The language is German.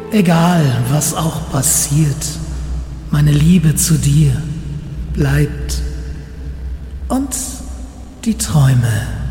Egal, was auch passiert, meine Liebe zu dir bleibt. Und die Träume